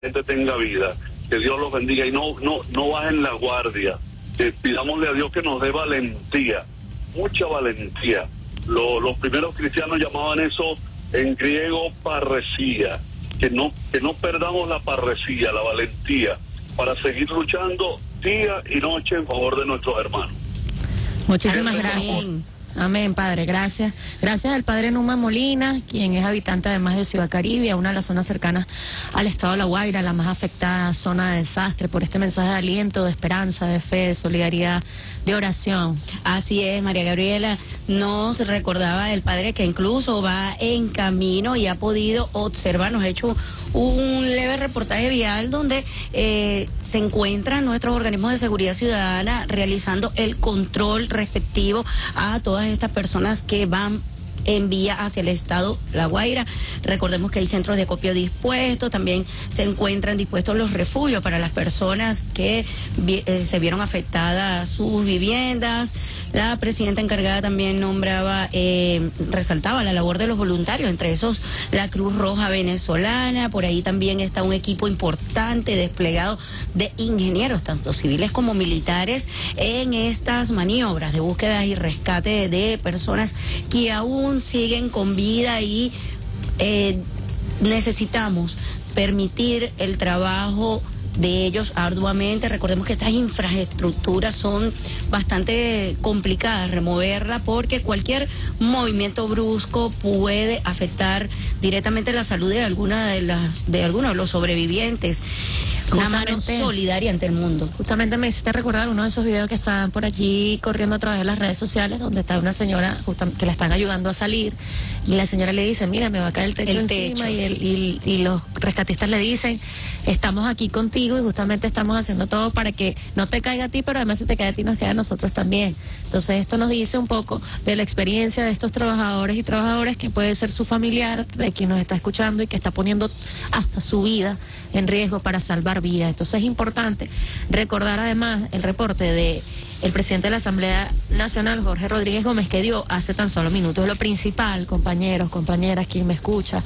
gente tenga vida, que Dios los bendiga y no bajen la guardia. Pidámosle a Dios que nos dé valentía, mucha valentía. Los primeros cristianos llamaban eso en griego parresía, que no perdamos la parresía, la valentía, para seguir luchando día y noche en favor de nuestros hermanos. Muchísimas gracias. Amén, Padre, gracias. Gracias al Padre Numa Molina, quien es habitante además de Ciudad Caribe, una de las zonas cercanas al estado de La Guaira, la más afectada zona de desastre, por este mensaje de aliento, de esperanza, de fe, de solidaridad, de oración. Así es, María Gabriela, nos recordaba el Padre que incluso va en camino y ha podido observar, nos ha hecho un leve reportaje vial donde se encuentran nuestros organismos de seguridad ciudadana realizando el control respectivo a todas estas personas que van en vía hacia el estado La Guaira. Recordemos que hay centros de acopio dispuestos, también se encuentran dispuestos los refugios para las personas que se vieron afectadas sus viviendas. La presidenta encargada también resaltaba la labor de los voluntarios, entre esos la Cruz Roja Venezolana. Por ahí también está un equipo importante desplegado de ingenieros, tanto civiles como militares, en estas maniobras de búsqueda y rescate de personas que aún siguen con vida y necesitamos permitir el trabajo de ellos arduamente. Recordemos que estas infraestructuras son bastante complicadas removerla porque cualquier movimiento brusco puede afectar directamente la salud de algunos de los sobrevivientes. Una mano solidaria ante el mundo. Justamente me hiciste recordar uno de esos videos que están por allí corriendo a través de las redes sociales, donde está una señora que la están ayudando a salir, y la señora le dice, mira, me va a caer el techo encima, y los rescatistas le dicen, estamos aquí contigo y justamente estamos haciendo todo para que no te caiga a ti, pero además si te cae a ti nos queda a nosotros también. Entonces esto nos dice un poco de la experiencia de estos trabajadores y trabajadoras, que puede ser su familiar, de quien nos está escuchando y que está poniendo hasta su vida en riesgo para salvar vidas. Entonces es importante recordar además el reporte de el presidente de la Asamblea Nacional, Jorge Rodríguez Gómez, que dio hace tan solo minutos. Lo principal, compañeros, compañeras, quien me escucha,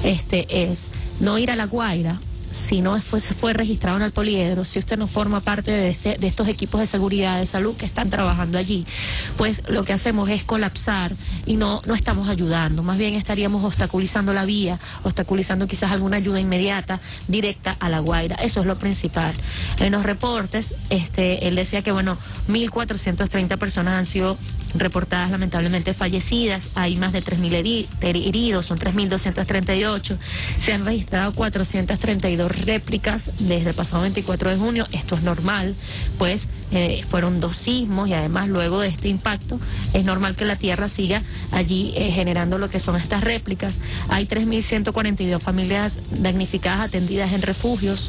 es no ir a La Guaira si no fue registrado en el poliedro, si usted no forma parte de estos equipos de seguridad, de salud que están trabajando allí, pues lo que hacemos es colapsar y no estamos ayudando, más bien estaríamos obstaculizando la vía, obstaculizando quizás alguna ayuda inmediata, directa a La Guaira. Eso es lo principal. En los reportes, él decía que 1.430 personas han sido reportadas lamentablemente fallecidas, hay más de 3.000 heridos, son 3.238, se han registrado 432 réplicas desde el pasado 24 de junio, esto es normal, pues fueron 2 sismos y además luego de este impacto es normal que la tierra siga allí generando lo que son estas réplicas. Hay 3.142 familias damnificadas atendidas en refugios,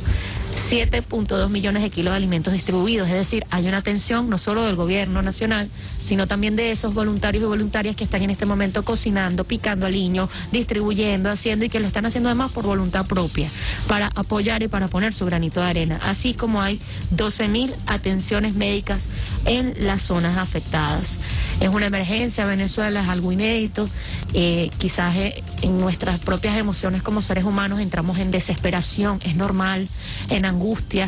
7.2 millones de kilos de alimentos distribuidos, es decir, hay una atención no solo del gobierno nacional, sino también de esos voluntarios y voluntarias que están en este momento cocinando, picando aliño, distribuyendo, haciendo, y que lo están haciendo además por voluntad propia, para apoyar y para poner su granito de arena, así como hay 12.000 atenciones médicas en las zonas afectadas. Es una emergencia, Venezuela es algo inédito, quizás en nuestras propias emociones como seres humanos entramos en desesperación, es normal, en angustia.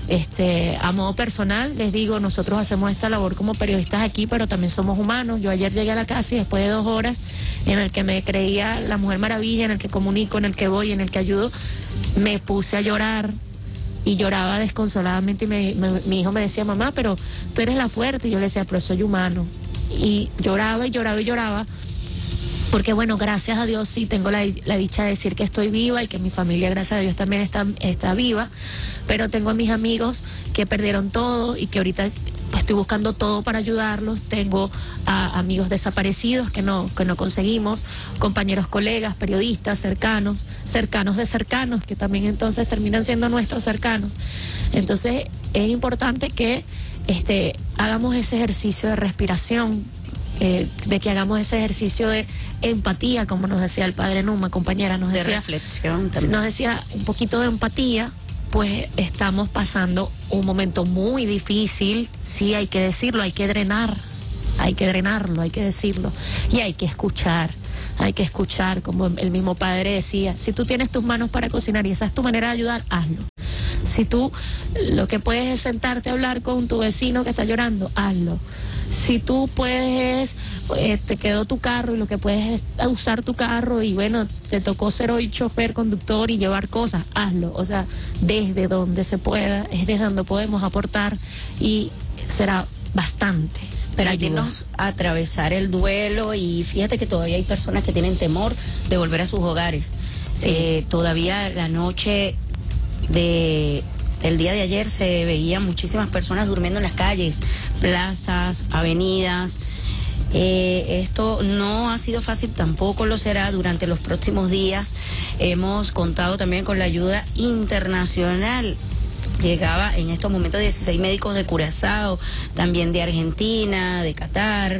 A modo personal les digo, nosotros hacemos esta labor como periodistas aquí, pero también somos humanos. Yo ayer llegué a la casa y después de 2 horas en el que me creía la Mujer Maravilla, en el que comunico, en el que voy, en el que ayudo, me puse a llorar y lloraba desconsoladamente, y mi hijo me decía, mamá, pero tú eres la fuerte, y yo le decía, pero soy humano, y lloraba y lloraba y lloraba, porque gracias a Dios sí tengo la dicha de decir que estoy viva y que mi familia, gracias a Dios, también está viva, pero tengo a mis amigos que perdieron todo y que ahorita estoy buscando todo para ayudarlos. Tengo a amigos desaparecidos que no conseguimos, compañeros, colegas, periodistas, cercanos de cercanos, que también entonces terminan siendo nuestros cercanos. Entonces es importante que hagamos ese ejercicio de respiración, de que hagamos ese ejercicio de empatía, como nos decía el padre Numa, compañera, nos decía, de reflexión también. Nos decía un poquito de empatía, pues estamos pasando un momento muy difícil, sí, hay que decirlo, hay que drenar hay que drenarlo, hay que decirlo, y hay que escuchar, como el mismo padre decía, si tú tienes tus manos para cocinar y esa es tu manera de ayudar, hazlo. Si tú lo que puedes es sentarte a hablar con tu vecino que está llorando, hazlo. Si tú puedes, te quedó tu carro y lo que puedes es usar tu carro y bueno, te tocó ser hoy chofer, conductor y llevar cosas, hazlo. O sea, desde donde se pueda, es desde donde podemos aportar y será bastante. Permitirnos atravesar el duelo y fíjate que todavía hay personas que tienen temor de volver a sus hogares. Sí. Todavía la noche del día de ayer se veían muchísimas personas durmiendo en las calles, plazas, avenidas. Esto no ha sido fácil, tampoco lo será durante los próximos días. Hemos contado también con la ayuda internacional. Llegaba en estos momentos 16 médicos de Curazao, también de Argentina, de Qatar.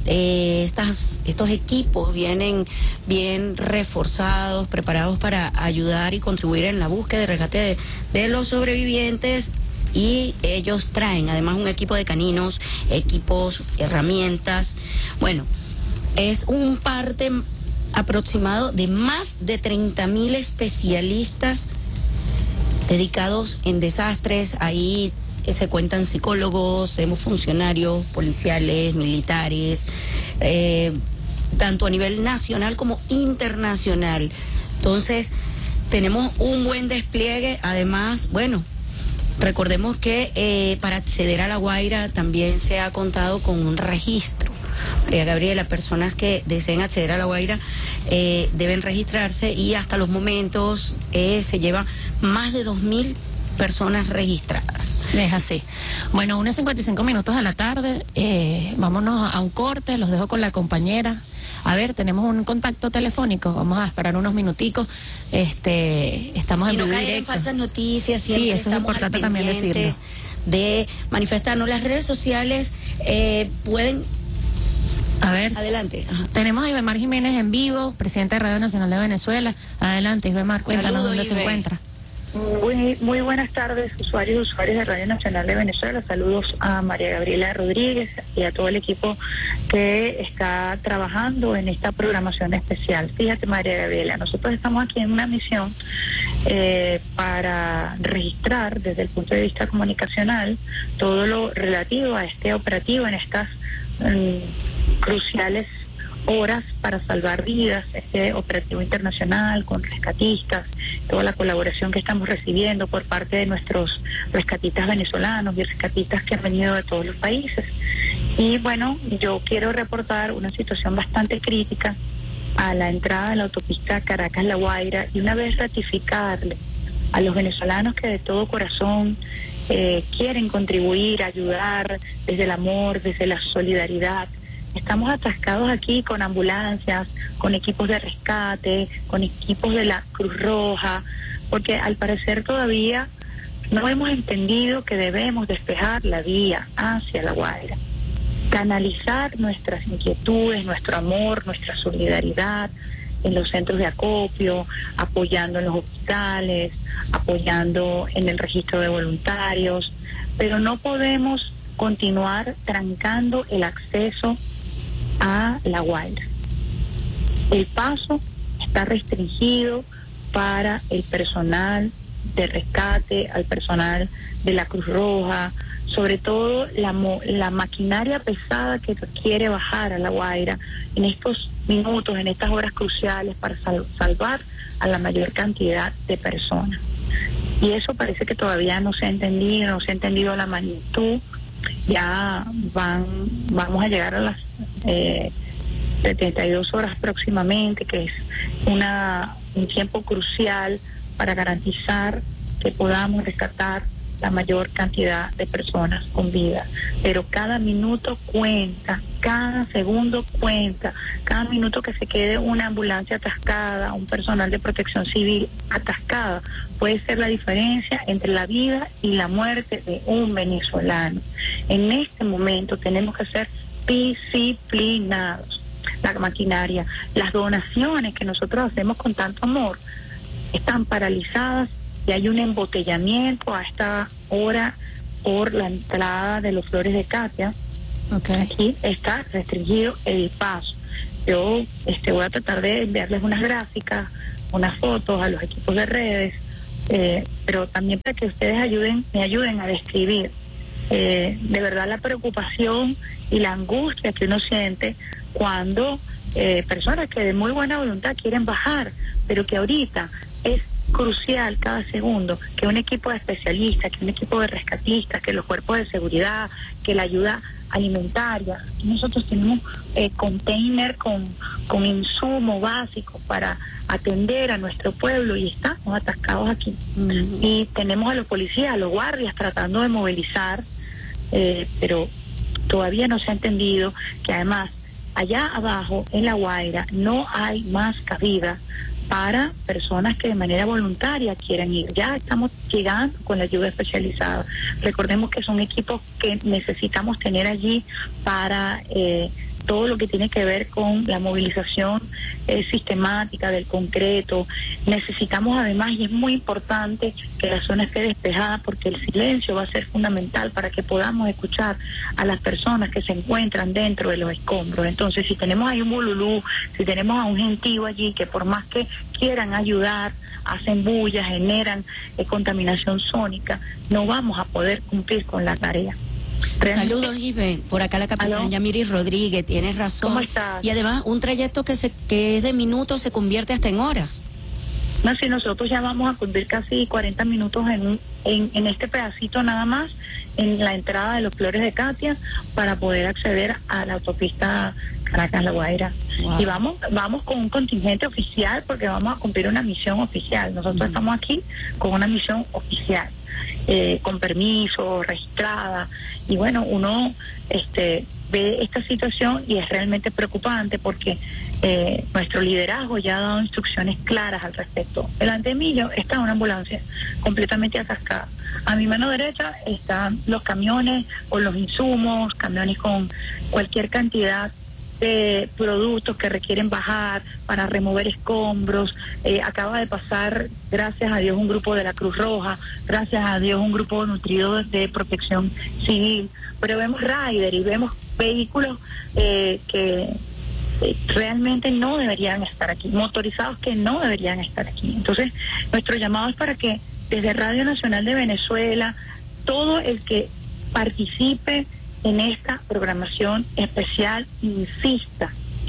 Estos equipos vienen bien reforzados, preparados para ayudar y contribuir en la búsqueda y rescate de los sobrevivientes. Y ellos traen además un equipo de caninos, equipos, herramientas. Bueno, es un parte aproximado de más de 30.000 especialistas dedicados en desastres. Ahí se cuentan psicólogos, funcionarios policiales, militares, tanto a nivel nacional como internacional. Entonces, tenemos un buen despliegue. Además, bueno, recordemos que para acceder a La Guaira también se ha contado con un registro. María Gabriela, personas que deseen acceder a La Guaira deben registrarse y hasta los momentos se lleva más de 2.000 personas registradas. Es así. Bueno, 1:55 de la tarde, vámonos a un corte, los dejo con la compañera. A ver, tenemos un contacto telefónico, vamos a esperar unos minuticos. Estamos en vivo directo. Y no caer en falsas noticias, siempre sí, eso es importante también decirlo. De manifestarnos. Las redes sociales pueden... A ver, adelante. Ajá. Tenemos a Ibemar Jiménez en vivo, presidente de Radio Nacional de Venezuela. Adelante, Ibemar, cuéntanos dónde se encuentra. Muy buenas tardes, usuarios y usuarias de Radio Nacional de Venezuela. Saludos a María Gabriela Rodríguez y a todo el equipo que está trabajando en esta programación especial. Fíjate, María Gabriela, nosotros estamos aquí en una misión para registrar desde el punto de vista comunicacional todo lo relativo a este operativo en estas cruciales horas para salvar vidas, este operativo internacional con rescatistas, toda la colaboración que estamos recibiendo por parte de nuestros rescatistas venezolanos y rescatistas que han venido de todos los países. Y bueno, yo quiero reportar una situación bastante crítica a la entrada de la autopista Caracas-La Guaira y una vez ratificarle a los venezolanos que de todo corazón quieren contribuir, ayudar desde el amor, desde la solidaridad. Estamos atascados aquí con ambulancias, con equipos de rescate, con equipos de la Cruz Roja, porque al parecer todavía no hemos entendido que debemos despejar la vía hacia La Guaira, canalizar nuestras inquietudes, nuestro amor, nuestra solidaridad en los centros de acopio, apoyando en los hospitales, apoyando en el registro de voluntarios, pero no podemos continuar trancando el acceso a La Guaira. El paso está restringido para el personal de rescate, al personal de la Cruz Roja, sobre todo la maquinaria pesada que quiere bajar a La Guaira en estos minutos, en estas horas cruciales para salvar a la mayor cantidad de personas. Y eso parece que todavía no se ha entendido la magnitud. Ya vamos a llegar a las 72 horas próximamente, que es un tiempo crucial para garantizar que podamos rescatar la mayor cantidad de personas con vida. Pero cada minuto cuenta, cada segundo cuenta, cada minuto que se quede una ambulancia atascada, un personal de protección civil atascada, puede ser la diferencia entre la vida y la muerte de un venezolano. En este momento tenemos que ser disciplinados. La maquinaria, las donaciones que nosotros hacemos con tanto amor están paralizadas y hay un embotellamiento a esta hora por la entrada de los Flores de Katia Okay. Aquí está restringido el paso. Yo voy a tratar de enviarles unas gráficas, unas fotos a los equipos de redes, pero también para que ustedes me ayuden a describir de verdad la preocupación y la angustia que uno siente cuando personas que de muy buena voluntad quieren bajar, pero que ahorita es crucial cada segundo que un equipo de especialistas, que un equipo de rescatistas, que los cuerpos de seguridad, que la ayuda alimentaria. Nosotros tenemos container con insumo básico para atender a nuestro pueblo y estamos atascados aquí. Y tenemos a los policías, a los guardias tratando de movilizar, pero todavía no se ha entendido que además allá abajo en La Guaira no hay más cabida para personas que de manera voluntaria quieran ir. Ya estamos llegando con la ayuda especializada. Recordemos que son equipos que necesitamos tener allí para todo lo que tiene que ver con la movilización sistemática del concreto. Necesitamos además, y es muy importante, que la zona esté despejada porque el silencio va a ser fundamental para que podamos escuchar a las personas que se encuentran dentro de los escombros. Entonces, si tenemos ahí un bululú, si tenemos a un gentío allí que por más que quieran ayudar, hacen bulla, generan contaminación sónica, no vamos a poder cumplir con la tarea. Saludos, Ibe. Por acá la capitana Yamiris Rodríguez, tienes razón. ¿Cómo estás? Y además, un trayecto que es de minutos se convierte hasta en horas. No, si nosotros ya vamos a cumplir casi 40 minutos en este pedacito nada más, en la entrada de los Flores de Katia, para poder acceder a la autopista Caracas-La Guaira. Wow. Y vamos con un contingente oficial porque vamos a cumplir una misión oficial. Nosotros estamos aquí con una misión oficial, con permiso, registrada. Y bueno, uno ve esta situación y es realmente preocupante porque nuestro liderazgo ya ha dado instrucciones claras al respecto. Delante de mí está una ambulancia completamente atascada. A mi mano derecha están los camiones con los insumos, camiones con cualquier cantidad de productos que requieren bajar para remover escombros. Acaba de pasar, gracias a Dios, un grupo de la Cruz Roja, gracias a Dios, un grupo nutrido de Protección Civil, pero vemos rider y vemos vehículos que realmente no deberían estar aquí, motorizados que no deberían estar aquí. Entonces, nuestro llamado es para que desde Radio Nacional de Venezuela, todo el que participe en esta programación especial insista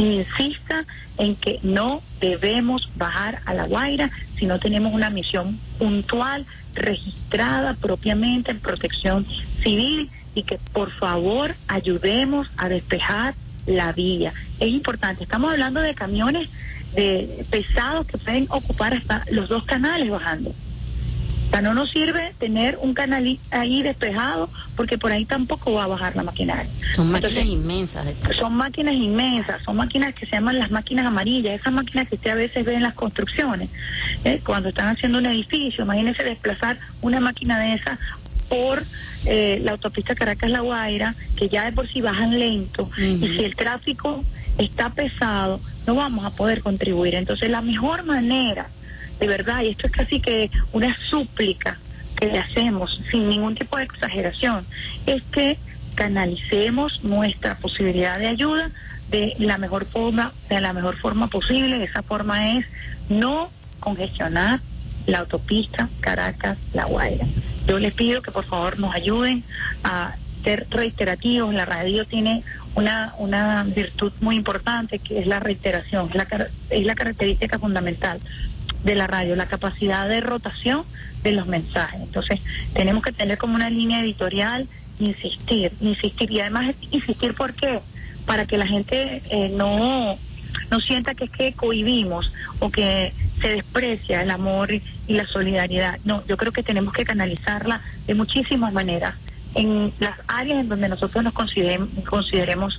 en que no debemos bajar a La Guaira si no tenemos una misión puntual, registrada propiamente en Protección Civil, y que por favor ayudemos a despejar la vía. Es importante, estamos hablando de camiones pesados que pueden ocupar hasta los 2 canales bajando. O sea, no nos sirve tener un canal ahí despejado porque por ahí tampoco va a bajar la maquinaria. Son máquinas inmensas. Son máquinas inmensas, son máquinas que se llaman las máquinas amarillas, esas máquinas que usted a veces ve en las construcciones, cuando están haciendo un edificio. Imagínese desplazar una máquina de esas por la autopista Caracas-La Guaira, que ya de por sí bajan lento, y si el tráfico está pesado, no vamos a poder contribuir. Entonces, la mejor manera, de verdad, y esto es casi que una súplica que le hacemos, sin ningún tipo de exageración, es que canalicemos nuestra posibilidad de ayuda de la mejor forma posible. Esa forma es no congestionar la autopista Caracas-La Guaira. Yo les pido que por favor nos ayuden a ser reiterativos. La radio tiene una virtud muy importante, que es la reiteración, es la característica fundamental de la radio, la capacidad de rotación de los mensajes. Entonces tenemos que tener como una línea editorial, insistir, y además insistir, ¿por qué? Para que la gente no sienta que es que cohibimos o que se desprecia el amor y la solidaridad. No, yo creo que tenemos que canalizarla de muchísimas maneras en las áreas en donde nosotros nos consideremos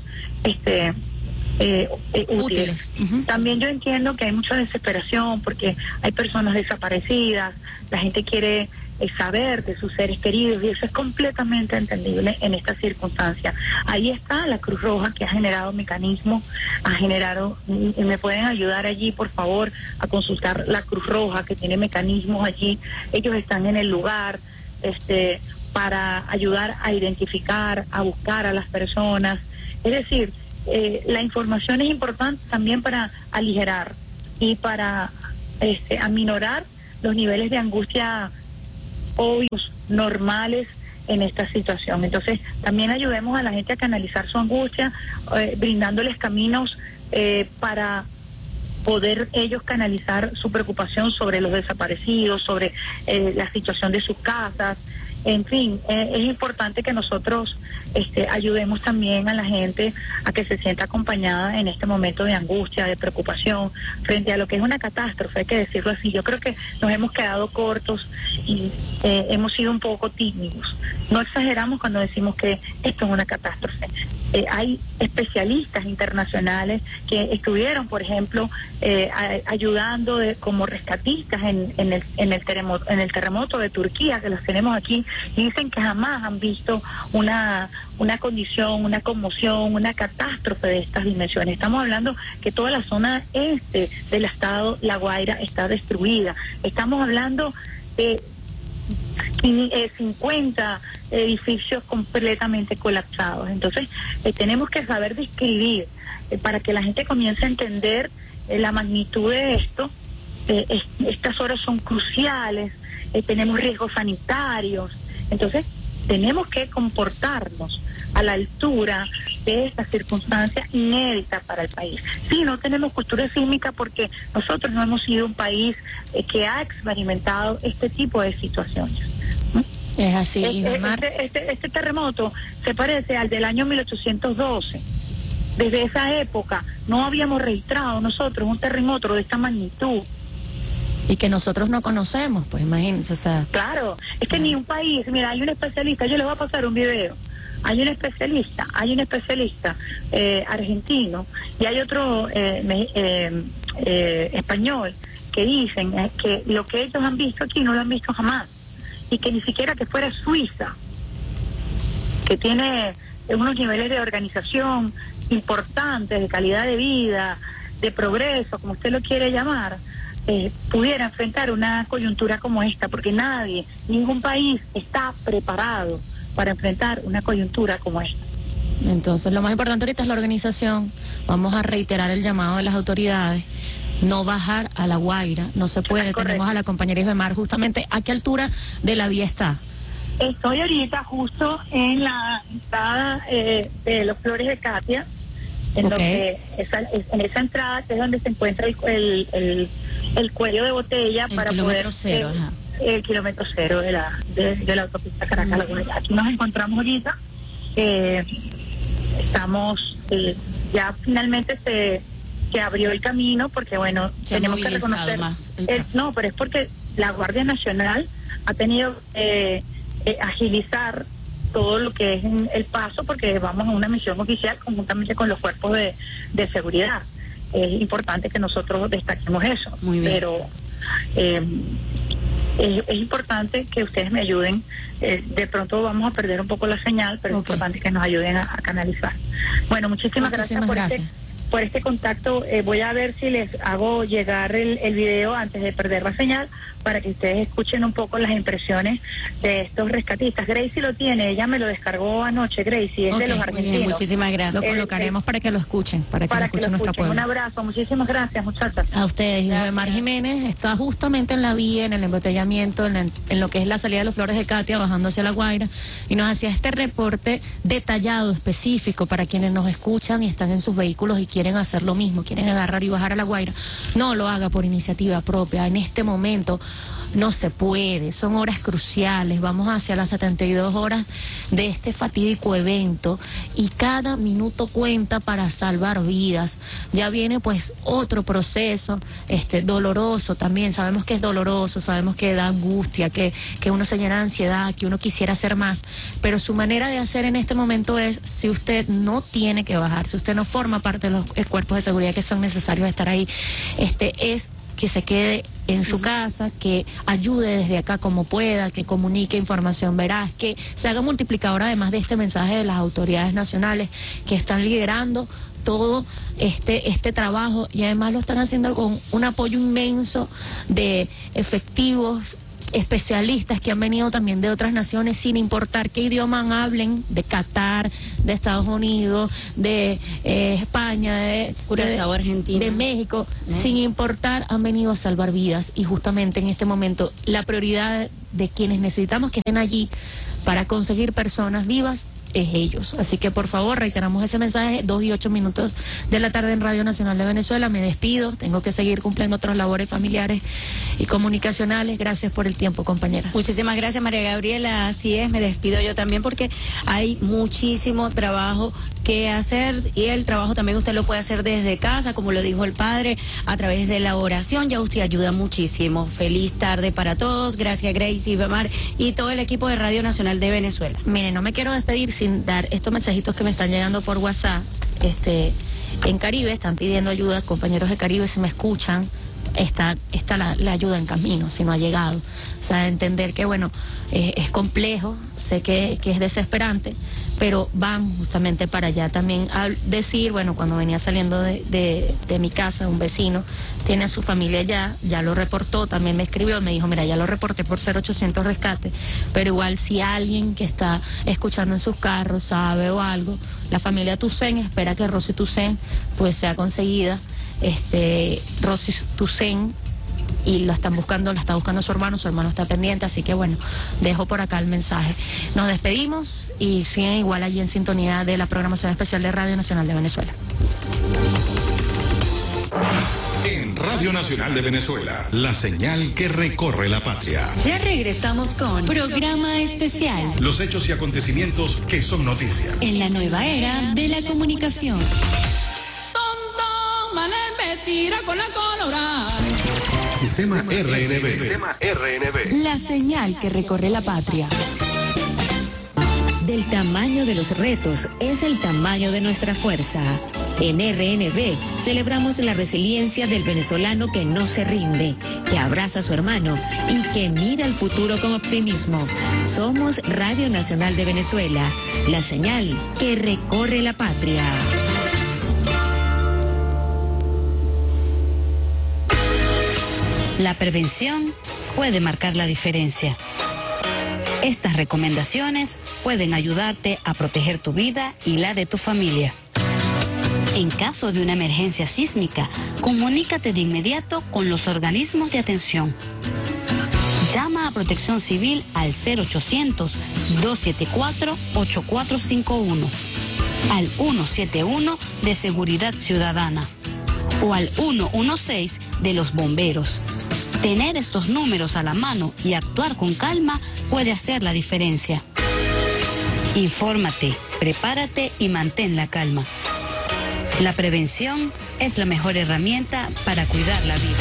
útiles. También yo entiendo que hay mucha desesperación porque hay personas desaparecidas, la gente quiere saber de sus seres queridos, y eso es completamente entendible en esta circunstancia. Ahí está la Cruz Roja, que ha generado mecanismos, me pueden ayudar allí por favor a consultar la Cruz Roja, que tiene mecanismos allí. Ellos están en el lugar para ayudar a identificar, a buscar a las personas. Es decir, la información es importante también para aligerar y para aminorar los niveles de angustia obvios, normales en esta situación. Entonces, también ayudemos a la gente a canalizar su angustia, brindándoles caminos para poder ellos canalizar su preocupación sobre los desaparecidos, sobre la situación de sus casas. En fin, es importante que nosotros ayudemos también a la gente a que se sienta acompañada en este momento de angustia, de preocupación, frente a lo que es una catástrofe, hay que decirlo así. Yo creo que nos hemos quedado cortos y hemos sido un poco tímidos. No exageramos cuando decimos que esto es una catástrofe. Hay especialistas internacionales que estuvieron, por ejemplo, ayudando como rescatistas en el terremoto de Turquía, que los tenemos aquí, y dicen que jamás han visto una condición, una conmoción, una catástrofe de estas dimensiones. Estamos hablando que toda la zona este del estado La Guaira está destruida. Estamos hablando de 50 edificios completamente colapsados. Entonces, tenemos que saber describir para que la gente comience a entender la magnitud de esto. Estas horas son cruciales, tenemos riesgos sanitarios. Entonces, tenemos que comportarnos a la altura de esta circunstancia inédita para el país. Sí, no tenemos cultura sísmica porque nosotros no hemos sido un país que ha experimentado este tipo de situaciones. Es así, este terremoto se parece al del año 1812. Desde esa época no habíamos registrado nosotros un terremoto de esta magnitud. Y que nosotros no conocemos, pues imagínense, o sea... Claro, es que ni un país, mira, hay un especialista, yo les voy a pasar un video, hay un especialista argentino y hay otro español que dicen que lo que ellos han visto aquí no lo han visto jamás, y que ni siquiera que fuera Suiza, que tiene unos niveles de organización importantes, de calidad de vida, de progreso, como usted lo quiere llamar, pudiera enfrentar una coyuntura como esta, porque ningún país está preparado para enfrentar una coyuntura como esta. Entonces, lo más importante ahorita es la organización. Vamos a reiterar el llamado de las autoridades, no bajar a La Guaira, no se puede. Tenemos a la compañera Isbemar, justamente, ¿a qué altura de la vía está? Estoy ahorita justo en la entrada de los Flores de Katia, en esa entrada que es donde se encuentra el cuello de botella para poder el kilómetro cero de la autopista Caracas. Aquí nos encontramos ahorita, estamos ya finalmente se abrió el camino, porque bueno, tenemos que reconocer no, pero es porque la Guardia Nacional ha tenido agilizar todo lo que es el paso, porque vamos a una misión oficial conjuntamente con los cuerpos de seguridad. Es importante que nosotros destaquemos eso. Muy bien. Pero es importante que ustedes me ayuden. De pronto vamos a perder un poco la señal, pero es importante que nos ayuden a canalizar. Bueno, muchísimas gracias por este contacto. Voy a ver si les hago llegar el video antes de perder la señal, para que ustedes escuchen un poco las impresiones de estos rescatistas. Gracie lo tiene, ella me lo descargó anoche, Gracie, es de los argentinos. Bien, muchísimas gracias. Lo colocaremos para que lo escuchen, para que lo escuchen nuestro pueblo. Un abrazo, muchísimas gracias, muchachas. A ustedes. Isbemar Jiménez está justamente en la vía, en el embotellamiento, en lo que es la salida de los Flores de Katia, bajando hacia La Guaira, y nos hacía este reporte detallado, específico, para quienes nos escuchan y están en sus vehículos y quieren hacer lo mismo, quieren agarrar y bajar a La Guaira. No lo haga por iniciativa propia. En este momento no se puede, son horas cruciales, vamos hacia las 72 horas de este fatídico evento y cada minuto cuenta para salvar vidas. Ya viene pues otro proceso doloroso también, sabemos que es doloroso, sabemos que da angustia, que uno se llena de ansiedad, que uno quisiera hacer más, pero su manera de hacer en este momento es, si usted no tiene que bajar, si usted no forma parte de los cuerpos de seguridad que son necesarios estar ahí, es que se quede en su casa, que ayude desde acá como pueda, que comunique información veraz, que se haga multiplicador además de este mensaje de las autoridades nacionales que están liderando todo este trabajo, y además lo están haciendo con un apoyo inmenso de efectivos especialistas que han venido también de otras naciones, sin importar qué idioma hablen, de Qatar, de Estados Unidos, de España, de Argentina, de México, sin importar, han venido a salvar vidas. Y justamente en este momento la prioridad de quienes necesitamos que estén allí para conseguir personas vivas es ellos. Así que por favor reiteramos ese mensaje, 2:08 de la tarde en Radio Nacional de Venezuela. Me despido, tengo que seguir cumpliendo otras labores familiares y comunicacionales. Gracias por el tiempo, compañera. Muchísimas gracias, María Gabriela. Así es, me despido yo también porque hay muchísimo trabajo que hacer, y el trabajo también usted lo puede hacer desde casa, como lo dijo el padre, a través de la oración. Ya usted ayuda muchísimo. Feliz tarde para todos. Gracias, Gracie, Ivamar y todo el equipo de Radio Nacional de Venezuela. Miren, no me quiero despedir sin dar estos mensajitos que me están llegando por WhatsApp. En Caribe están pidiendo ayuda, compañeros de Caribe, si me escuchan, está la ayuda en camino, si no ha llegado. O sea, entender que, bueno, es complejo, sé que es desesperante, pero van justamente para allá. También a decir, bueno, cuando venía saliendo de mi casa, un vecino tiene a su familia allá, ya lo reportó, también me escribió, me dijo, mira, ya lo reporté por 0800 rescate, pero igual si alguien que está escuchando en sus carros sabe o algo, la familia Tucen espera que Rosy Tucen pues sea conseguida. Rosy Tucen, y la está buscando su hermano está pendiente, así que bueno, dejo por acá el mensaje. Nos despedimos y siguen igual allí en sintonía de la programación especial de Radio Nacional de Venezuela. En Radio Nacional de Venezuela, la señal que recorre la patria. Ya regresamos con programa especial. Los hechos y acontecimientos que son noticia. En la nueva era de la comunicación. Sistema RNB. La señal que recorre la patria. Del tamaño de los retos es el tamaño de nuestra fuerza. En RNB celebramos la resiliencia del venezolano que no se rinde, que abraza a su hermano y que mira al futuro con optimismo. Somos Radio Nacional de Venezuela, la señal que recorre la patria. La prevención puede marcar la diferencia. Estas recomendaciones pueden ayudarte a proteger tu vida y la de tu familia. En caso de una emergencia sísmica, comunícate de inmediato con los organismos de atención. Llama a Protección Civil al 0800-274-8451, al 171 de Seguridad Ciudadana o al 116 de los bomberos. Tener estos números a la mano y actuar con calma puede hacer la diferencia. Infórmate, prepárate y mantén la calma. La prevención es la mejor herramienta para cuidar la vida.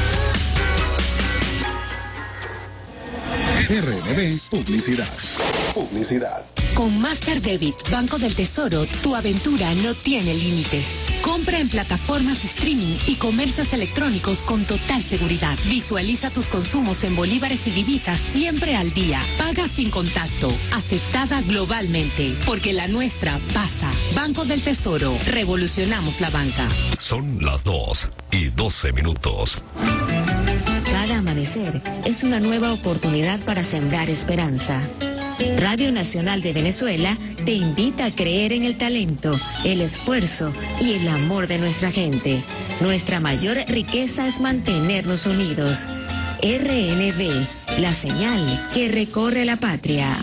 RNB Publicidad. Con Master Debit Banco del Tesoro, tu aventura no tiene límites. Compra en plataformas streaming y comercios electrónicos con total seguridad. Visualiza tus consumos en bolívares y divisas siempre al día. Paga sin contacto. Aceptada globalmente. Porque la nuestra pasa. Banco del Tesoro. Revolucionamos la banca. Son las 2:12. Cada amanecer es una nueva oportunidad para sembrar esperanza. Radio Nacional de Venezuela te invita a creer en el talento, el esfuerzo y el amor de nuestra gente. Nuestra mayor riqueza es mantenernos unidos. RNB, la señal que recorre la patria.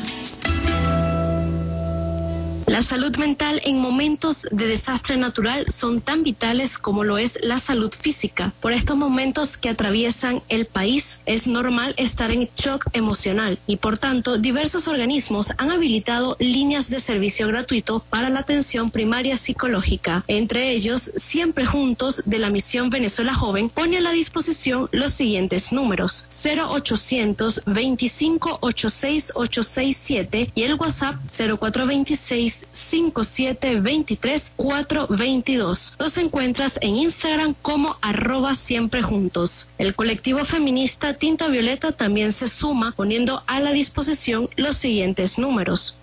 La salud mental en momentos de desastre natural son tan vitales como lo es la salud física. Por estos momentos que atraviesan el país, es normal estar en shock emocional y por tanto diversos organismos han habilitado líneas de servicio gratuito para la atención primaria psicológica. Entre ellos, Siempre Juntos de la Misión Venezuela Joven pone a la disposición los siguientes números: 0800 25 86 867 y el WhatsApp 0426 657-23-422. Los encuentras en Instagram como @siemprejuntos. El colectivo feminista Tinta Violeta también se suma, poniendo a la disposición los siguientes números: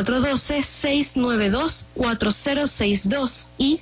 0412-692-4062 y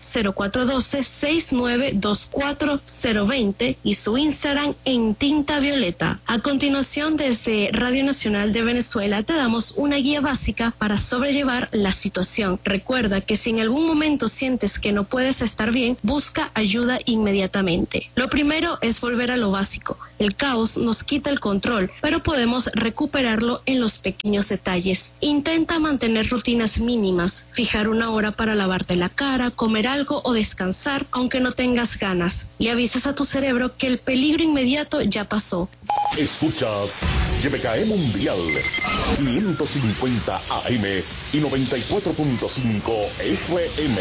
0412-6924-020 y su Instagram en Tinta Violeta. A continuación, desde Radio Nacional de Venezuela te damos una guía básica para sobrellevar la situación. Recuerda que si en algún momento sientes que no puedes estar bien, busca ayuda inmediatamente. Lo primero es volver a lo básico. El caos nos quita el control, pero podemos recuperarlo en los pequeños detalles. Intenta mantener rutinas mínimas, fijar una hora para lavarte la cara, comer algo o descansar aunque no tengas ganas. Le avisas a tu cerebro que el peligro inmediato ya pasó. Escuchas YBKE Mundial 550 AM y 94.5 FM.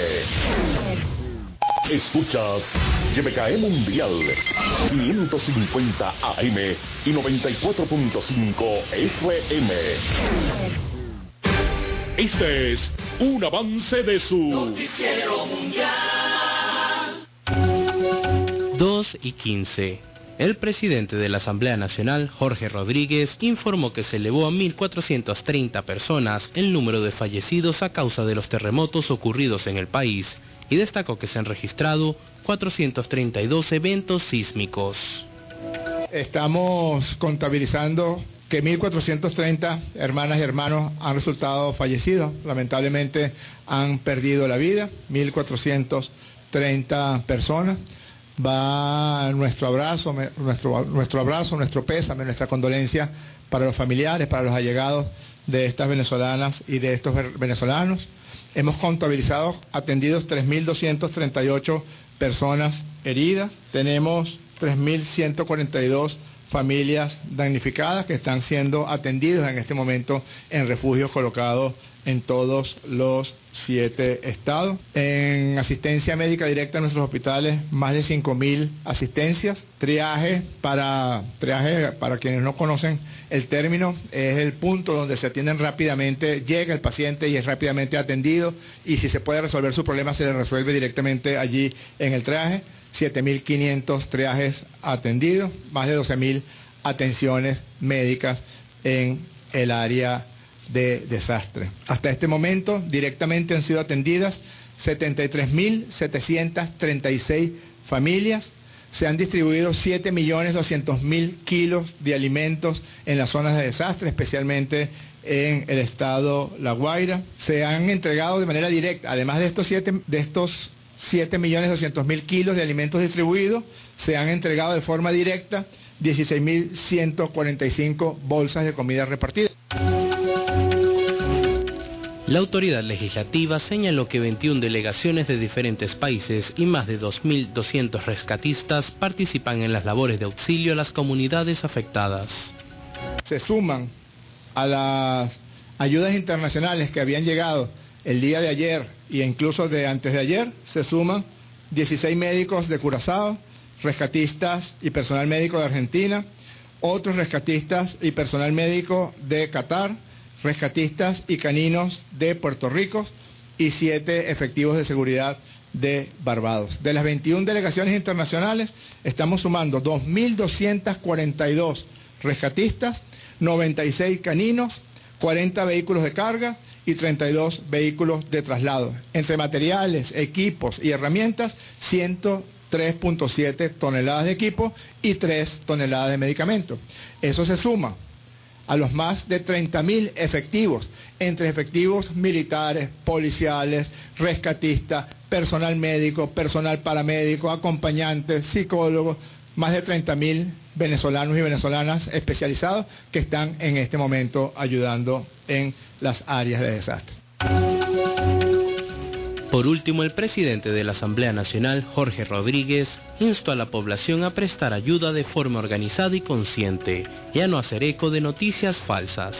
Escuchas YBKE Mundial 550 AM y 94.5 FM. Este es un avance de su Noticiero Mundial. 2:15. El presidente de la Asamblea Nacional, Jorge Rodríguez, informó que se elevó a 1.430 personas el número de fallecidos a causa de los terremotos ocurridos en el país y destacó que se han registrado 432 eventos sísmicos. Estamos contabilizando que 1.430 hermanas y hermanos han resultado fallecidos. Lamentablemente han perdido la vida, 1.430 personas. Va nuestro abrazo, nuestro pésame, nuestra condolencia para los familiares, para los allegados de estas venezolanas y de estos venezolanos. Hemos contabilizado atendidos 3.238 personas heridas. Tenemos 3.142 familias damnificadas que están siendo atendidas en este momento en refugios colocados en todos los 7 estados. En asistencia médica directa en nuestros hospitales, más de 5.000 asistencias. Triaje, para quienes no conocen el término, es el punto donde se atienden rápidamente, llega el paciente y es rápidamente atendido, y si se puede resolver su problema se le resuelve directamente allí en el triaje. 7.500 triajes atendidos, más de 12.000 atenciones médicas en el área de desastre. Hasta este momento directamente han sido atendidas 73.736 familias. Se han distribuido 7.200.000 kilos de alimentos en las zonas de desastre, especialmente en el estado La Guaira. Se han entregado de manera directa, además de estos 7.200.000 kilos de alimentos distribuidos, se han entregado de forma directa 16.145 bolsas de comida repartida. La autoridad legislativa señaló que 21 delegaciones de diferentes países y más de 2.200 rescatistas participan en las labores de auxilio a las comunidades afectadas. Se suman a las ayudas internacionales que habían llegado el día de ayer e incluso de antes de ayer, se suman 16 médicos de Curazao, rescatistas y personal médico de Argentina, otros rescatistas y personal médico de Qatar, rescatistas y caninos de Puerto Rico y 7 efectivos de seguridad de Barbados. De las 21 delegaciones internacionales estamos sumando 2.242 rescatistas, 96 caninos, 40 vehículos de carga y 32 vehículos de traslado. Entre materiales, equipos y herramientas, 103.7 toneladas de equipo y 3 toneladas de medicamentos. Eso se suma a los más de 30.000 efectivos, entre efectivos militares, policiales, rescatistas, personal médico, personal paramédico, acompañantes, psicólogos, más de 30.000 venezolanos y venezolanas especializados que están en este momento ayudando en las áreas de desastre. Por último, el presidente de la Asamblea Nacional, Jorge Rodríguez, instó a la población a prestar ayuda de forma organizada y consciente y a no hacer eco de noticias falsas.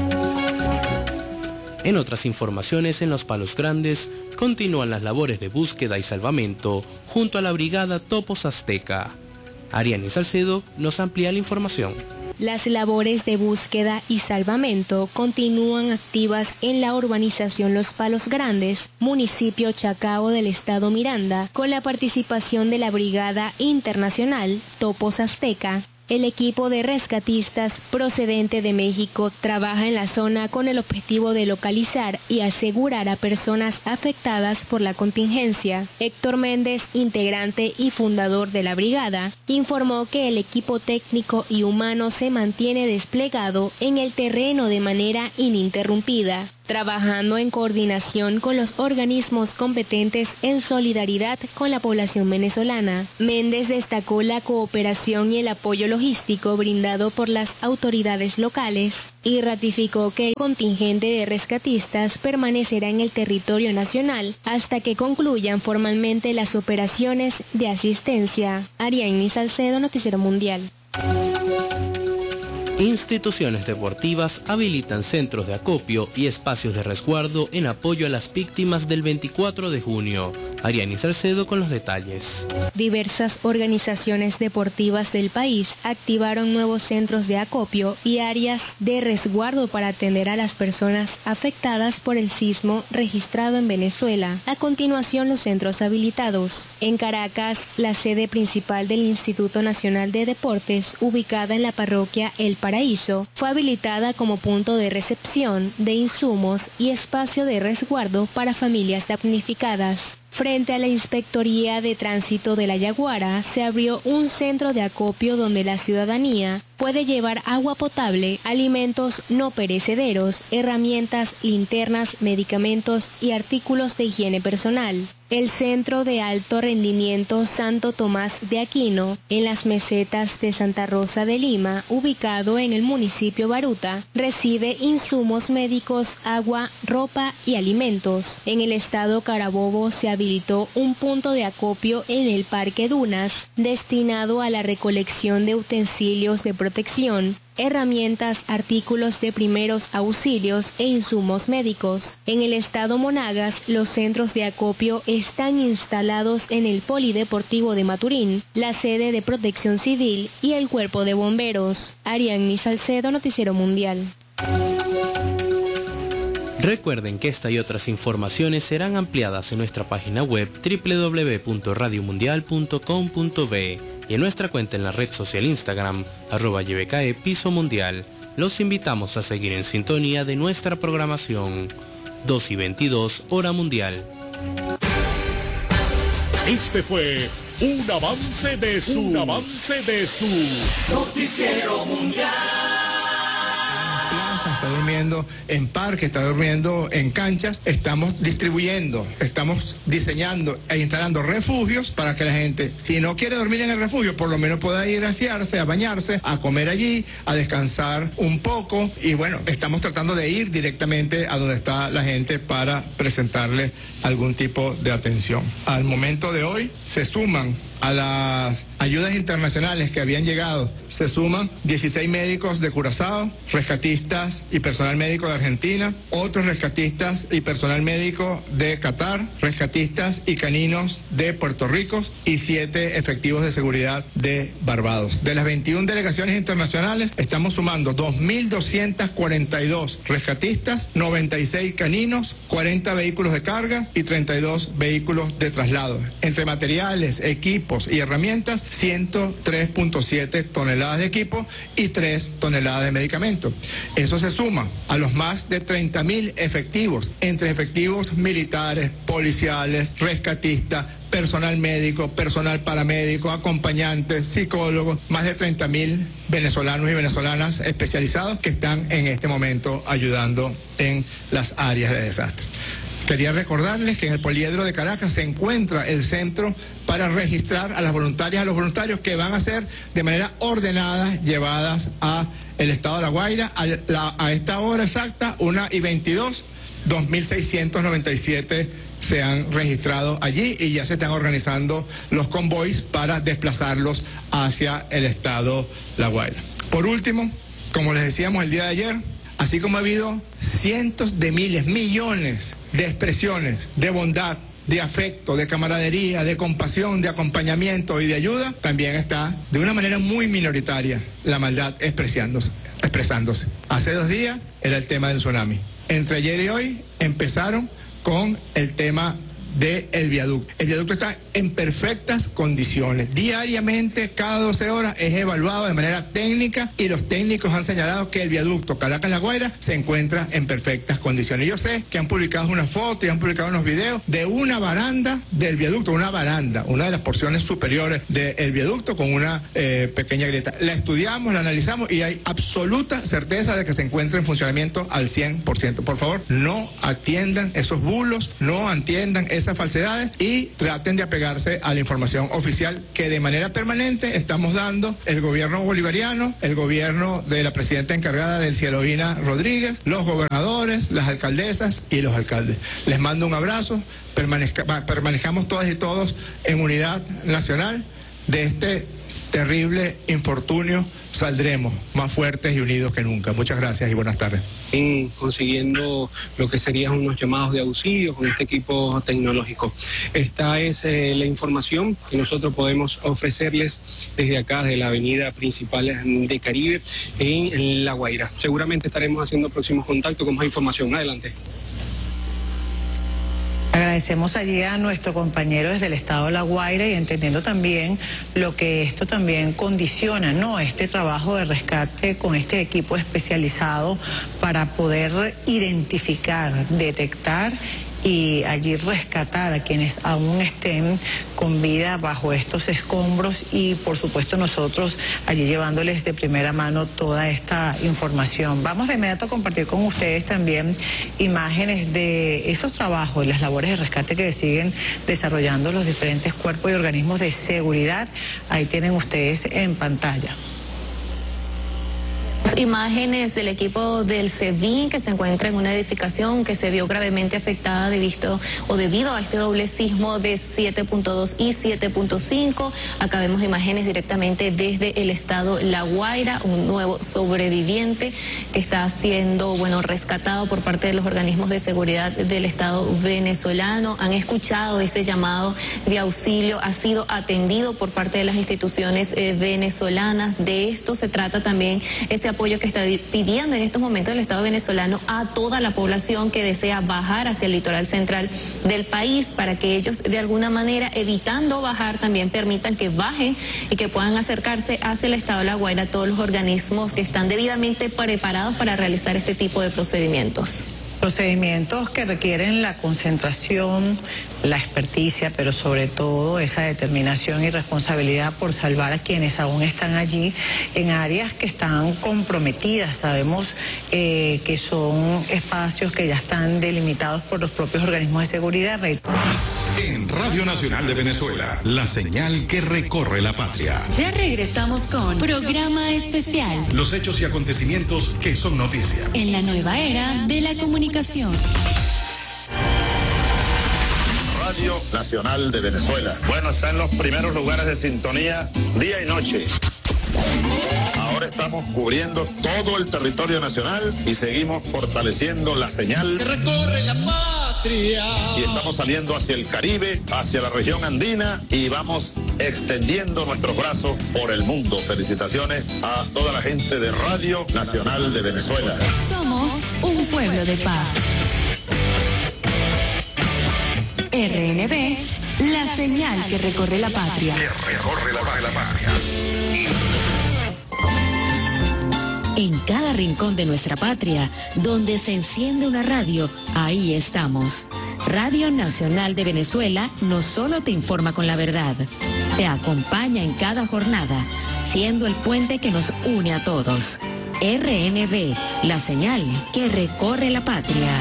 En otras informaciones, en Los Palos Grandes, continúan las labores de búsqueda y salvamento junto a la brigada Topos Azteca. Ariani Salcedo nos amplía la información. Las labores de búsqueda y salvamento continúan activas en la urbanización Los Palos Grandes, municipio Chacao del estado Miranda, con la participación de la Brigada Internacional Topos Azteca. El equipo de rescatistas procedente de México trabaja en la zona con el objetivo de localizar y asegurar a personas afectadas por la contingencia. Héctor Méndez, integrante y fundador de la brigada, informó que el equipo técnico y humano se mantiene desplegado en el terreno de manera ininterrumpida, trabajando en coordinación con los organismos competentes en solidaridad con la población venezolana. Méndez destacó la cooperación y el apoyo logístico brindado por las autoridades locales y ratificó que el contingente de rescatistas permanecerá en el territorio nacional hasta que concluyan formalmente las operaciones de asistencia. Ariadne Salcedo, Noticiero Mundial. Instituciones deportivas habilitan centros de acopio y espacios de resguardo en apoyo a las víctimas del 24 de junio. Ariani Salcedo con los detalles. Diversas organizaciones deportivas del país activaron nuevos centros de acopio y áreas de resguardo para atender a las personas afectadas por el sismo registrado en Venezuela. A continuación, los centros habilitados. En Caracas, la sede principal del Instituto Nacional de Deportes, ubicada en la parroquia El Paraíso, fue habilitada como punto de recepción de insumos y espacio de resguardo para familias damnificadas. Frente a la Inspectoría de Tránsito de La Yaguara, se abrió un centro de acopio donde la ciudadanía puede llevar agua potable, alimentos no perecederos, herramientas, linternas, medicamentos y artículos de higiene personal. El Centro de Alto Rendimiento Santo Tomás de Aquino, en las mesetas de Santa Rosa de Lima, ubicado en el municipio Baruta, recibe insumos médicos, agua, ropa y alimentos. En el estado Carabobo se habilitó un punto de acopio en el Parque Dunas, destinado a la recolección de utensilios de protección, herramientas, artículos de primeros auxilios e insumos médicos. En el estado Monagas, los centros de acopio están instalados en el Polideportivo de Maturín, la sede de Protección Civil y el Cuerpo de Bomberos. Ariadne Salcedo, Noticiero Mundial. Recuerden que esta y otras informaciones serán ampliadas en nuestra página web www.radiomundial.com.be y en nuestra cuenta en la red social Instagram, @YBKE Piso Mundial. Los invitamos a seguir en sintonía de nuestra programación. 2:22 hora mundial. Este fue un avance de su Noticiero Mundial. Está durmiendo en parques, está durmiendo en canchas. Estamos distribuyendo, estamos diseñando e instalando refugios para que la gente, si no quiere dormir en el refugio, por lo menos pueda ir a asearse, a bañarse, a comer allí, a descansar un poco. Y bueno, estamos tratando de ir directamente a donde está la gente para presentarle algún tipo de atención. Al momento de hoy se suman a las ayudas internacionales que habían llegado, se suman 16 médicos de Curazao, rescatistas y personal médico de Argentina, otros rescatistas y personal médico de Qatar, rescatistas y caninos de Puerto Rico y 7 efectivos de seguridad de Barbados. De las 21 delegaciones internacionales estamos sumando 2.242 rescatistas, 96 caninos, 40 vehículos de carga y 32 vehículos de traslado. Entre materiales, equipos y herramientas, 103.7 toneladas de equipo y 3 toneladas de medicamentos. Eso se suma a los más de 30.000 efectivos, entre efectivos militares, policiales, rescatistas, personal médico, personal paramédico, acompañantes, psicólogos, más de 30.000 venezolanos y venezolanas especializados que están en este momento ayudando en las áreas de desastre. Quería recordarles que en el Poliedro de Caracas se encuentra el centro para registrar a las voluntarias, a los voluntarios que van a ser de manera ordenada llevadas a el estado de La Guaira a esta hora exacta, 1:22, 2.697 se han registrado allí y ya se están organizando los convoys para desplazarlos hacia el estado La Guaira. Por último, como les decíamos el día de ayer, así como ha habido cientos de miles, millones de expresiones de bondad, de afecto, de camaradería, de compasión, de acompañamiento y de ayuda, también está de una manera muy minoritaria la maldad expresándose. Hace 2 días era el tema del tsunami. Entre ayer y hoy empezaron con el tema del viaducto. El viaducto está en perfectas condiciones. Diariamente, cada 12 horas, es evaluado de manera técnica y los técnicos han señalado que el viaducto Caracas-La Guaira se encuentra en perfectas condiciones. Yo sé que han publicado unas fotos y han publicado unos videos de una baranda del viaducto, una de las porciones superiores del viaducto con una pequeña grieta. La estudiamos, la analizamos y hay absoluta certeza de que se encuentra en funcionamiento al 100%. Por favor, no atiendan esos bulos, no atiendan esas falsedades y traten de apegarse a la información oficial que de manera permanente estamos dando el gobierno bolivariano, el gobierno de la presidenta encargada del Cielovina Rodríguez, los gobernadores, las alcaldesas y los alcaldes. Les mando un abrazo, permanezcamos todas y todos en unidad nacional. De este terrible infortunio saldremos más fuertes y unidos que nunca. Muchas gracias y buenas tardes. Consiguiendo lo que serían unos llamados de auxilio con este equipo tecnológico. Esta es la información que nosotros podemos ofrecerles desde acá, de la avenida principal de Caribe en La Guaira. Seguramente estaremos haciendo próximos contactos con más información. Adelante. Agradecemos allí a nuestro compañero desde el estado de La Guaira y entendiendo también lo que esto también condiciona, ¿no? Este trabajo de rescate con este equipo especializado para poder identificar, detectar y allí rescatar a quienes aún estén con vida bajo estos escombros y por supuesto nosotros allí llevándoles de primera mano toda esta información. Vamos de inmediato a compartir con ustedes también imágenes de esos trabajos y las labores de rescate que siguen desarrollando los diferentes cuerpos y organismos de seguridad. Ahí tienen ustedes en pantalla. Imágenes del equipo del SEBIN que se encuentra en una edificación que se vio gravemente afectada debido a este doble sismo de 7.2 y 7.5. Acá vemos imágenes directamente desde el estado La Guaira, un nuevo sobreviviente que está siendo, rescatado por parte de los organismos de seguridad del estado venezolano. Han escuchado este llamado de auxilio, ha sido atendido por parte de las instituciones venezolanas. De esto se trata también este apoyo que está pidiendo en estos momentos el Estado venezolano a toda la población que desea bajar hacia el litoral central del país, para que ellos de alguna manera, evitando bajar, también permitan que bajen y que puedan acercarse hacia el Estado de La Guaira todos los organismos que están debidamente preparados para realizar este tipo de procedimientos. Procedimientos que requieren la concentración, la experticia, pero sobre todo esa determinación y responsabilidad por salvar a quienes aún están allí en áreas que están comprometidas. Sabemos que son espacios que ya están delimitados por los propios organismos de seguridad. En Radio Nacional de Venezuela, la señal que recorre la patria. Ya regresamos con Programa Especial. Los hechos y acontecimientos que son noticia. En la nueva era de la comunicación. Radio Nacional de Venezuela. Bueno, está en los primeros lugares de sintonía día y noche. Ahora estamos cubriendo todo el territorio nacional y seguimos fortaleciendo la señal que recorre la patria. Y estamos saliendo hacia el Caribe, hacia la región andina y vamos extendiendo nuestros brazos por el mundo. Felicitaciones a toda la gente de Radio Nacional de Venezuela. Somos un pueblo de paz. RNB, la señal que recorre la patria. Que recorre la patria. En cada rincón de nuestra patria, donde se enciende una radio, ahí estamos. Radio Nacional de Venezuela no solo te informa con la verdad, te acompaña en cada jornada, siendo el puente que nos une a todos. RNB, la señal que recorre la patria.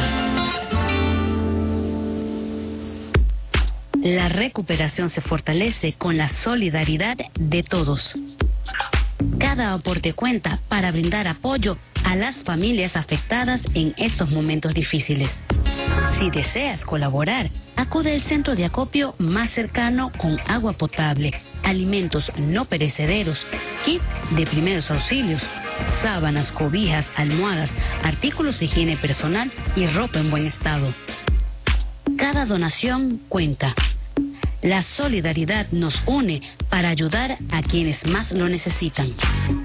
La recuperación se fortalece con la solidaridad de todos. Cada aporte cuenta para brindar apoyo a las familias afectadas en estos momentos difíciles. Si deseas colaborar, acude al centro de acopio más cercano con agua potable, alimentos no perecederos, kit de primeros auxilios, sábanas, cobijas, almohadas, artículos de higiene personal y ropa en buen estado. Cada donación cuenta. La solidaridad nos une para ayudar a quienes más lo necesitan.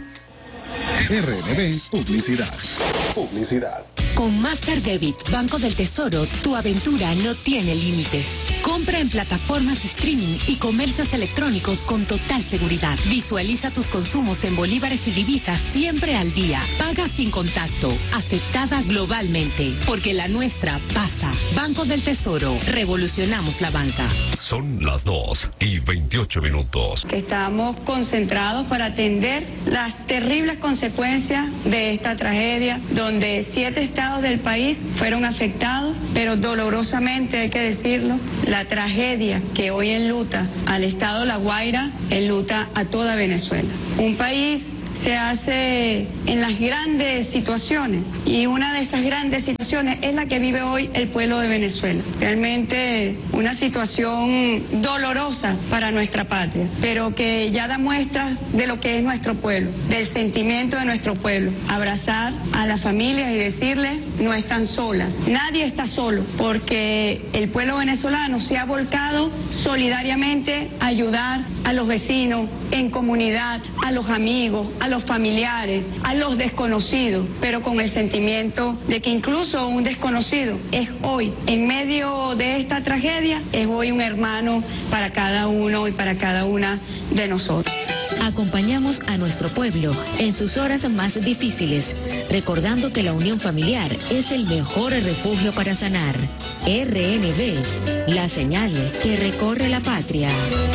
RNB Publicidad. Publicidad. Con Master Debit, Banco del Tesoro, tu aventura no tiene límites. Compra en plataformas streaming y comercios electrónicos con total seguridad. Visualiza tus consumos en bolívares y divisas siempre al día. Paga sin contacto. Aceptada globalmente. Porque la nuestra pasa. Banco del Tesoro. Revolucionamos la banca. Son las 2:28. Estamos concentrados para atender las terribles consecuencias de esta tragedia, donde 7 estados del país fueron afectados, pero dolorosamente hay que decirlo, la tragedia que hoy enluta al estado La Guaira enluta a toda Venezuela. Un país se hace en las grandes situaciones y una de esas grandes situaciones es la que vive hoy el pueblo de Venezuela. Realmente una situación dolorosa para nuestra patria, pero que ya da muestras de lo que es nuestro pueblo, del sentimiento de nuestro pueblo. Abrazar a las familias y decirles no están solas, nadie está solo, porque el pueblo venezolano se ha volcado solidariamente a ayudar a los vecinos en comunidad, a los amigos, a los familiares, a los desconocidos, pero con el sentimiento de que incluso un desconocido es hoy, en medio de esta tragedia, es hoy un hermano para cada uno y para cada una de nosotros. Acompañamos a nuestro pueblo en sus horas más difíciles, recordando que la unión familiar es el mejor refugio para sanar. RNB, la señal que recorre la patria.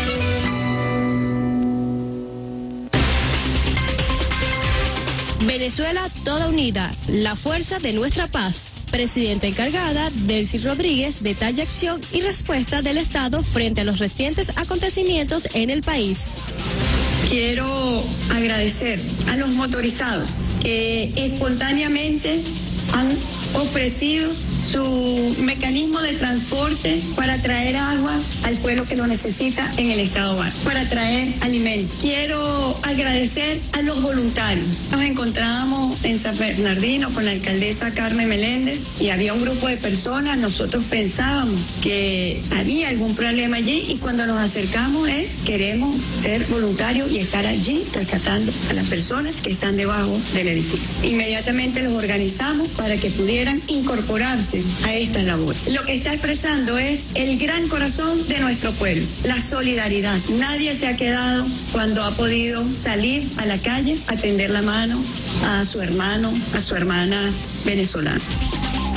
Venezuela toda unida, la fuerza de nuestra paz. Presidenta encargada, Delcy Rodríguez, detalla acción y respuesta del Estado frente a los recientes acontecimientos en el país. Quiero agradecer a los motorizados que espontáneamente han ofrecido su mecanismo de transporte para traer agua al pueblo que lo necesita en el estado Var, para traer alimentos. Quiero agradecer a los voluntarios. Nos encontrábamos en San Bernardino con la alcaldesa Carmen Meléndez y había un grupo de personas. Nosotros pensábamos que había algún problema allí y cuando nos acercamos queremos ser voluntarios y estar allí rescatando a las personas que están debajo del edificio. Inmediatamente los organizamos para que pudieran incorporarse a esta labor. Lo que está expresando es el gran corazón de nuestro pueblo, la solidaridad. Nadie se ha quedado cuando ha podido salir a la calle a tender la mano a su hermano, a su hermana venezolana.